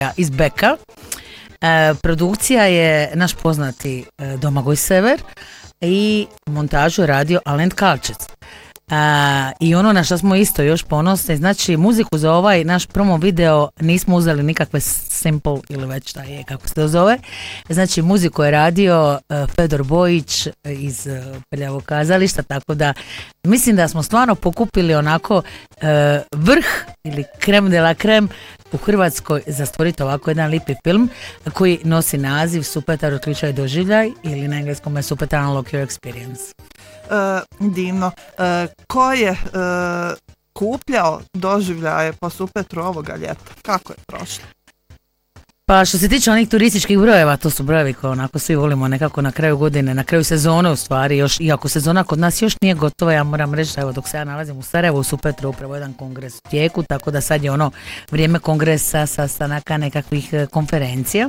iz Beka. Produkcija je naš poznati Domagoj Sever i montažu je radio Alen Kalčec. I ono na što smo isto još ponosni, znači muziku za ovaj naš promo video nismo uzeli nikakve sample ili već šta je, kako se to zove. Znači muziku je radio Fedor Bojić iz Prljavog kazališta, tako da mislim da smo stvarno pokupili onako vrh ili creme de la creme u Hrvatskoj za stvoriti ovako jedan lipi film koji nosi naziv Supetar otključaj doživljaj ili na engleskom je Supetar Unlock Your Experience. Divno. Ko je kupljao doživljaje po Supetru ovoga ljeta? Kako je prošlo? Pa što se tiče onih turističkih brojeva, to su brojevi koje onako svi volimo nekako na kraju godine, na kraju sezone u stvari, još, iako sezona kod nas još nije gotova, ja moram reći da evo dok se ja nalazim u Sarajevu, u Supetru upravo jedan kongres u tijeku, tako da sad je ono vrijeme kongresa, sastanaka, nekakvih konferencija.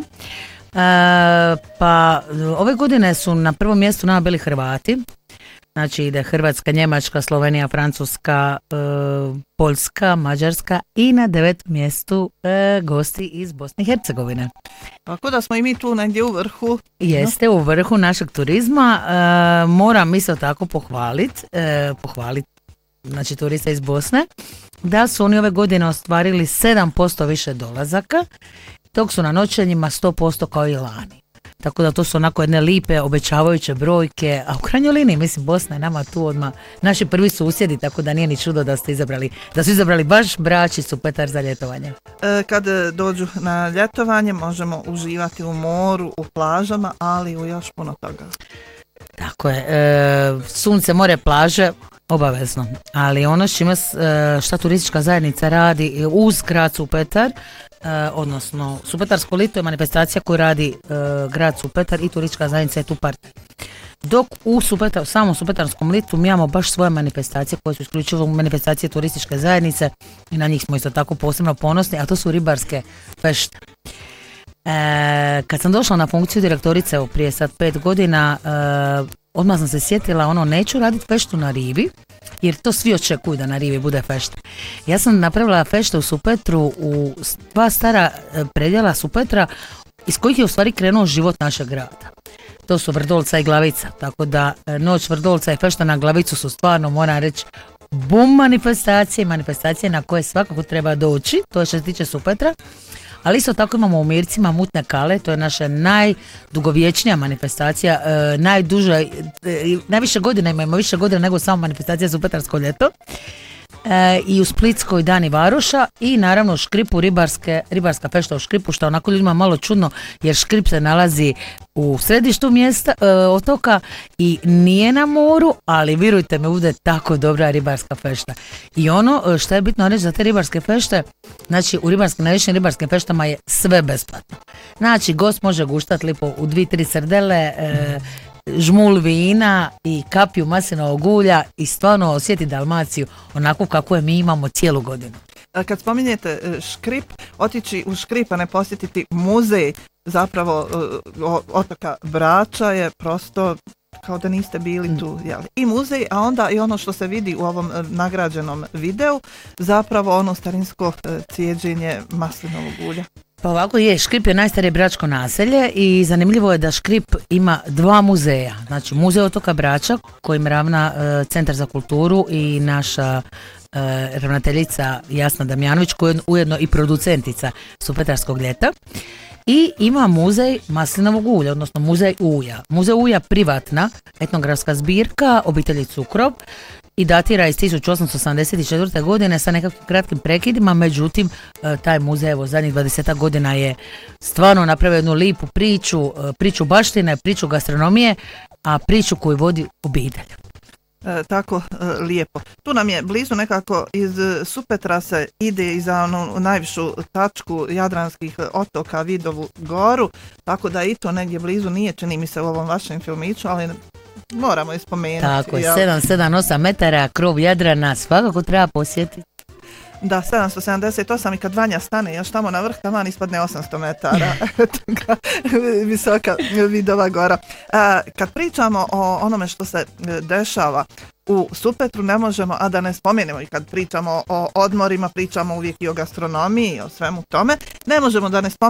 Pa ove godine su na prvom mjestu nama bili Hrvati. Znači ide Hrvatska, Njemačka, Slovenija, Francuska, Poljska, Mađarska i na 9. mjestu gosti iz Bosne i Hercegovine. Tako da smo i mi tu negdje u vrhu. Jeste u vrhu našeg turizma. Moram isto tako pohvaliti znači turista iz Bosne, da su oni ove godine ostvarili 7% više dolazaka, dok su na noćenjima 100% kao i lani. Tako da to su onako jedne lipe, obećavajuće brojke, a u krajnjoj liniji, mislim, Bosna je nama tu odmah naši prvi susjedi, tako da nije ni čudo da su izabrali baš Brač i Supetar za ljetovanje. Kad dođu na ljetovanje možemo uživati u moru, u plažama, ali u još puno toga. Tako je, sunce, more, plaže, obavezno, ali ono šta turistička zajednica radi uz grad Supetar, odnosno Supetarsko lito je manifestacija koju radi grad Supetar i turistička zajednica je tu partner. Dok u samom Supetarskom litu mi imamo baš svoje manifestacije koje su isključivo manifestacije turističke zajednice i na njih smo isto tako posebno ponosni, a to su ribarske fešte. Kad sam došla na funkciju direktorice prije sad 5 godina, odmah sam se sjetila, neću raditi feštu na rivi, jer to svi očekuju da na rivi bude fešta. Ja sam napravila fešte u Supetru, u dva stara predjela Supetra, iz kojih je u stvari krenuo život našeg grada. To su Vrdolca i Glavica, tako da noć Vrdolca i fešta na Glavicu su stvarno, moram reći, bum manifestacije na koje svakako treba doći, to je što se tiče Supetra. Ali isto tako imamo u Mircima Mutne kale, to je naša najdugovječnija manifestacija, najduža, najviše godina imamo više godina nego samo manifestacija Supetarsko ljeto. I u Splitskoj Dani Varoša i naravno u Škripu ribarska fešta u Škripu, što onako ljudima malo čudno jer Škrip se nalazi u središtu mjesta otoka i nije na moru, ali vjerujte me, bude tako dobra ribarska fešta. I ono što je bitno reći za te ribarske fešte, znači u najvišim ribarskim feštama je sve besplatno. Znači gost može guštati lipo u 2-3 srdele, žmul vina i kapiju maslinovog ulja i stvarno osjeti Dalmaciju onako kako je mi imamo cijelu godinu. Kad spominjete Škrip, otići u Škrip, a ne posjetiti muzej zapravo otoka Brača je prosto kao da niste bili tu. I muzej, a onda i ono što se vidi u ovom nagrađenom videu, zapravo ono starinsko cijeđenje maslinovog ulja. Pa ovako je, Škrip je najstarije bračko naselje i zanimljivo je da Škrip ima 2 muzeja. Znači muzej otoka Brača kojim ravna Centar za kulturu i naša ravnateljica Jasna Damjanović koja je ujedno i producentica Supetarskog ljeta. I ima muzej maslinovog ulja, odnosno muzej ulja. Muzej ulja privatna etnografska zbirka obitelji Cukrov i datira iz 1884. godine sa nekakvim kratkim prekidima, međutim taj muzej evo zadnjih 20 godina je stvarno napravio jednu lipu priču baštine, priču gastronomije, a priču koju vodi obitelj. Tako lijepo. Tu nam je blizu nekako iz Supetra se ide i za onu najvišu tačku Jadranskih otoka Vidovu goru, tako da i to negdje blizu nije, čini mi se u ovom vašem filmiću, ali moramo je spomenuti. Tako je, 7-8 metara, krov Jadrana, svakako treba posjetiti. Da, 778 i kad Vanja stane još tamo na vrh, taman ispadne 800 metara visoka Vidova gora. Kad pričamo o onome što se dešava u Supetru, ne možemo, a da ne spomenemo i kad pričamo o odmorima, pričamo uvijek i o gastronomiji, o svemu tome, ne možemo da ne spomenemo